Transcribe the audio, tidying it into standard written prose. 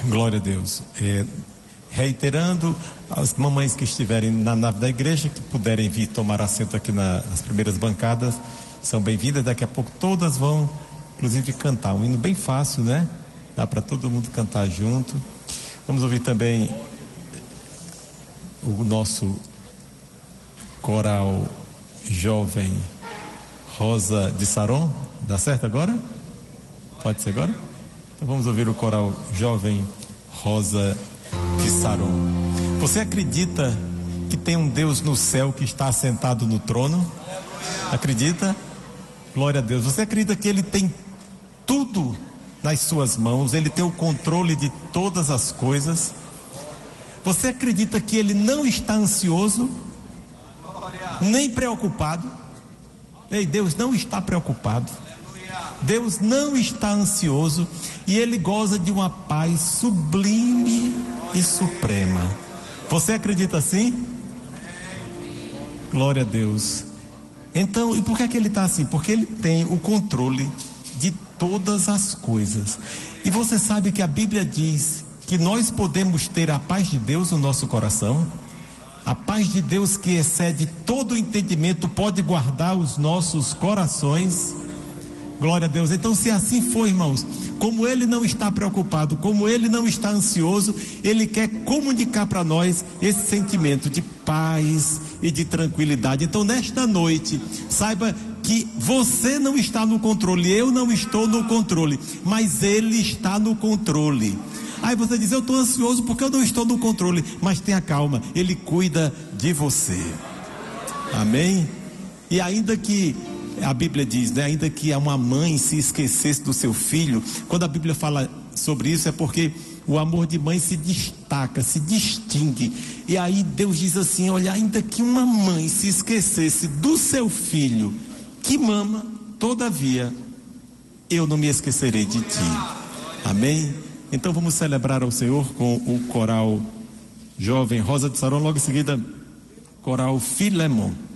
Glória a Deus. Reiterando, as mamães que estiverem na nave da igreja, que puderem vir tomar assento aqui nas primeiras bancadas, são bem-vindas. Daqui a pouco todas vão, inclusive, cantar. Um hino bem fácil, né? Dá para todo mundo cantar junto. Vamos ouvir também o nosso coral jovem Rosa de Saron. Dá certo agora? Pode ser agora? Então vamos ouvir o coral jovem Rosa de Saron. Você acredita que tem um Deus no céu que está assentado no trono? Acredita? Glória a Deus. Você acredita que Ele tem tudo nas suas mãos? Ele tem o controle de todas as coisas? Você acredita que Ele não está ansioso, nem preocupado? Ei, Deus não está preocupado. Deus não está ansioso e Ele goza de uma paz sublime e suprema. Você acredita assim? Glória a Deus. Então, e por que Ele está assim? Porque Ele tem o controle de todas as coisas. E você sabe que a Bíblia diz que nós podemos ter a paz de Deus no nosso coração. A paz de Deus que excede todo o entendimento pode guardar os nossos corações. Glória a Deus. Então, se assim for, irmãos, como Ele não está preocupado, como Ele não está ansioso, Ele quer comunicar para nós esse sentimento de paz e de tranquilidade. Então, nesta noite, saiba que você não está no controle, eu não estou no controle, mas Ele está no controle. Aí você diz, eu estou ansioso porque eu não estou no controle, mas tenha calma, Ele cuida de você. Amém? E ainda que a Bíblia diz, né, ainda que uma mãe se esquecesse do seu filho, quando a Bíblia fala sobre isso é porque o amor de mãe se destaca, se distingue. E aí Deus diz assim, olha, ainda que uma mãe se esquecesse do seu filho que mama, todavia eu não me esquecerei de ti. Amém? Então vamos celebrar ao Senhor com o coral jovem Rosa de Saron, logo em seguida coral Filemon.